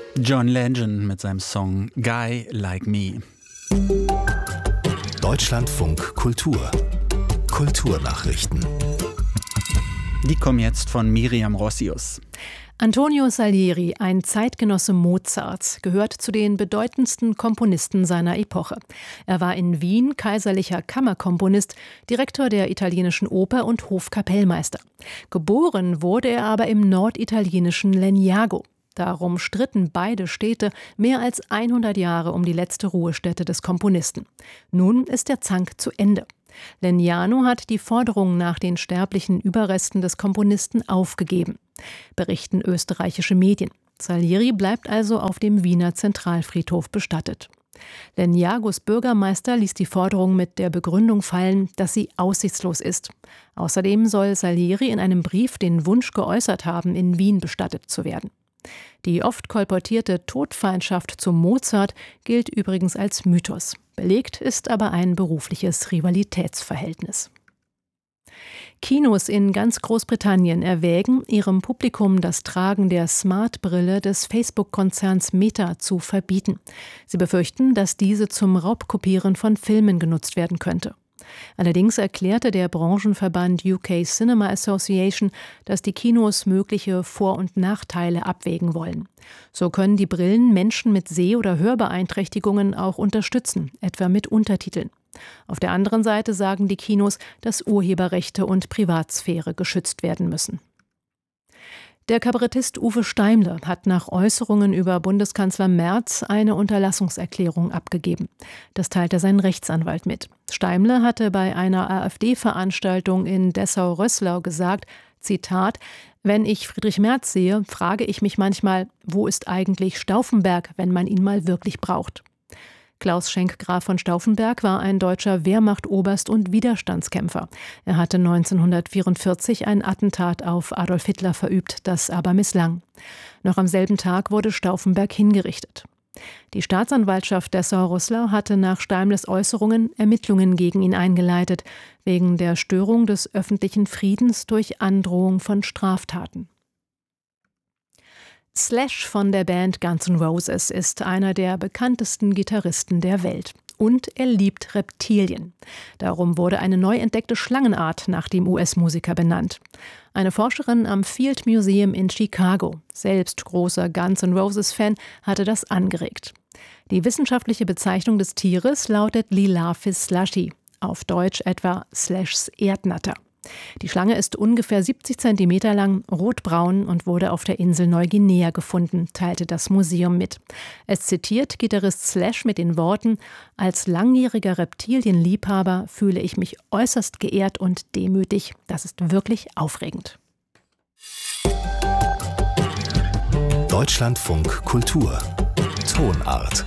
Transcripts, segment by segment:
John Legend mit seinem Song Guy Like Me. Deutschlandfunk Kultur. Kulturnachrichten. Die kommen jetzt von Miriam Rossius. Antonio Salieri, ein Zeitgenosse Mozarts, gehört zu den bedeutendsten Komponisten seiner Epoche. Er war in Wien kaiserlicher Kammerkomponist, Direktor der italienischen Oper und Hofkapellmeister. Geboren wurde er aber im norditalienischen Legnago. Darum stritten beide Städte mehr als 100 Jahre um die letzte Ruhestätte des Komponisten. Nun ist der Zank zu Ende. Legnano hat die Forderung nach den sterblichen Überresten des Komponisten aufgegeben, berichten österreichische Medien. Salieri bleibt also auf dem Wiener Zentralfriedhof bestattet. Legnagos Bürgermeister ließ die Forderung mit der Begründung fallen, dass sie aussichtslos ist. Außerdem soll Salieri in einem Brief den Wunsch geäußert haben, in Wien bestattet zu werden. Die oft kolportierte Todfeindschaft zu Mozart gilt übrigens als Mythos. Belegt ist aber ein berufliches Rivalitätsverhältnis. Kinos in ganz Großbritannien erwägen, ihrem Publikum das Tragen der Smart-Brille des Facebook-Konzerns Meta zu verbieten. Sie befürchten, dass diese zum Raubkopieren von Filmen genutzt werden könnte. Allerdings erklärte der Branchenverband UK Cinema Association, dass die Kinos mögliche Vor- und Nachteile abwägen wollen. So können die Brillen Menschen mit Seh- oder Hörbeeinträchtigungen auch unterstützen, etwa mit Untertiteln. Auf der anderen Seite sagen die Kinos, dass Urheberrechte und Privatsphäre geschützt werden müssen. Der Kabarettist Uwe Steimle hat nach Äußerungen über Bundeskanzler Merz eine Unterlassungserklärung abgegeben. Das teilte sein Rechtsanwalt mit. Steimle hatte bei einer AfD-Veranstaltung in Dessau-Rößlau gesagt, Zitat, wenn ich Friedrich Merz sehe, frage ich mich manchmal, wo ist eigentlich Stauffenberg, wenn man ihn mal wirklich braucht. Klaus Schenk Graf von Stauffenberg war ein deutscher Wehrmachtoberst und Widerstandskämpfer. Er hatte 1944 ein Attentat auf Adolf Hitler verübt, das aber misslang. Noch am selben Tag wurde Stauffenberg hingerichtet. Die Staatsanwaltschaft Dessau-Rößlau hatte nach Steimles Äußerungen Ermittlungen gegen ihn eingeleitet, wegen der Störung des öffentlichen Friedens durch Androhung von Straftaten. Slash von der Band Guns N' Roses ist einer der bekanntesten Gitarristen der Welt. Und er liebt Reptilien. Darum wurde eine neu entdeckte Schlangenart nach dem US-Musiker benannt. Eine Forscherin am Field Museum in Chicago, selbst großer Guns N' Roses-Fan, hatte das angeregt. Die wissenschaftliche Bezeichnung des Tieres lautet Lilaphis slushy, auf Deutsch etwa Slashs Erdnatter. Die Schlange ist ungefähr 70 Zentimeter lang, rotbraun und wurde auf der Insel Neuguinea gefunden, teilte das Museum mit. Es zitiert Gitarrist Slash mit den Worten: Als langjähriger Reptilienliebhaber fühle ich mich äußerst geehrt und demütig. Das ist wirklich aufregend. Deutschlandfunk Kultur. Tonart.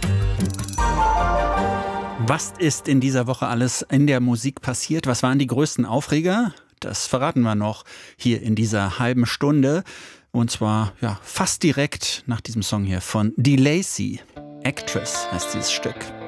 Was ist in dieser Woche alles in der Musik passiert? Was waren die größten Aufreger? Das verraten wir noch hier in dieser halben Stunde. Und zwar fast direkt nach diesem Song hier von DeLacy. Actress heißt dieses Stück.